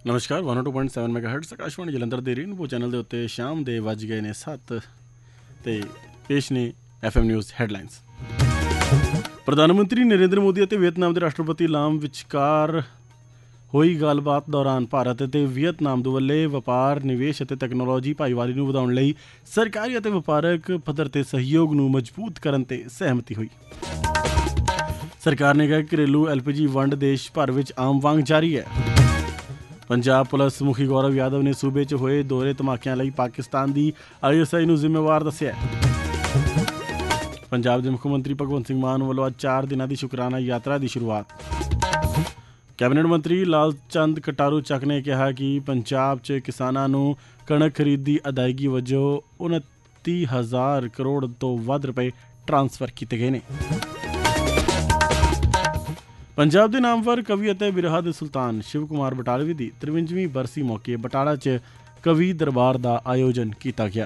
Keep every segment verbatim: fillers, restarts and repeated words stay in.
नमस्कार one two point seven mega hertz Akashvani Jalandhar के rainbow channel के उत्ते शाम के वज गए ने सत्त ते पेश ने एफ एम न्यूज़ हैडलाइनस। प्रधानमंत्री नरेंद्र मोदी और वियतनाम के राष्ट्रपति लाम विचकार होई गलबात दौरान भारत और वियतनाम दोवल्ले व्यापार निवेश और तैक्नोलॉजी भाईवाली नूं वधाउण लई सरकारी और व्यापारक पद्धर ते सहयोग नूं मजबूत करन ते सहमति हुई। सरकार ने कहा कि घरेलू एल पी जी वंड देश भर में आम वांग जारी है। पंजाब पुलिस मुखी गौरव यादव ने सूबे च होए दोहरे धमाकिਆਂ ਲਈ पाकिस्तान की आई एस आई ਨੂੰ ਜ਼ਿੰਮੇਵਾਰ ਦੱਸਿਆ। पंजाब के मुख्य मंत्री भगवंत सिंह मान ਵੱਲੋਂ ਅੱਜ चार दिनों की शुकराना यात्रा की शुरुआत। कैबिनेट मंत्री लाल चंद कटारू ਚੱਕ ने कहा कि पंजाब च किसानां ਨੂੰ कणक खरीद की अदायगी वजों उनती हज़ार करोड़ तो वध रुपए ट्रांसफर किए गए हैं। पंजाब के नामवर कवि और बिरहा दे सुल्तान शिव कुमार बटालवी की तिरवंजवीं बरसी मौके बटाला च कवि दरबार का आयोजन किया गया।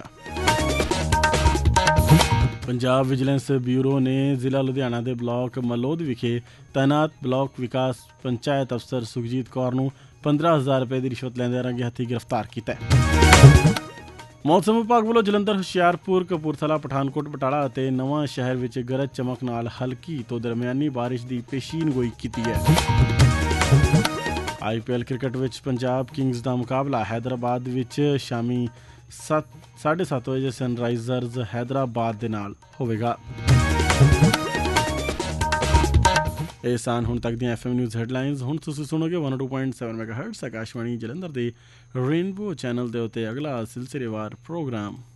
पंजाब विजिलेंस ब्यूरो ने जिला लुधियाना के ब्लॉक मलोद विखे तैनात ब्लॉक विकास पंचायत अफसर सुखजीत कौर नूं पंद्रह हज़ार रुपए की रिश्वत लैंदे रंगे हत्थी गिरफ्तार किया। मौसम विभाग वालों जलंधर हुशियारपुर कपूरथला पठानकोट बटाला और नवां शहर में गरज चमक नाल हल्की तो दरमियानी बारिश की पेशीन गोई की है। आई पी एल क्रिकेट में पंजाब किंग्स का मुकाबला हैदराबाद विच शामी सत साढ़े सत्त बजे सनराइजर्स हैदराबाद के नाल होवेगा। ਇਹ ਸਨ ਹੁਣ ਤੱਕ ਦੀਆਂ ਐਫ ਐਮ ਨਿਊਜ਼ ਹੈਡਲਾਈਨਸ। ਹੁਣ ਤੁਸੀਂ ਸੁਣੋਗੇ one two point seven mega hurts Akashvani Jalandhar ਦੇ ਰੇਨਬੋ ਚੈਨਲ ਦੇ ਉੱਤੇ ਅਗਲਾ ਸਿਲਸਿਲੇਵਾਰ ਪ੍ਰੋਗਰਾਮ।